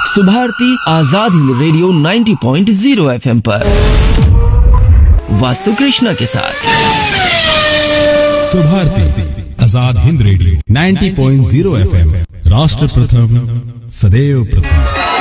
Subharti Azad Hind radio 90.0 FM पर वास्तु कृष्णा के साथ। सुभारती आजाद हिंद रेडियो 90.0 FM, राष्ट्र प्रथम सदैव प्रथम।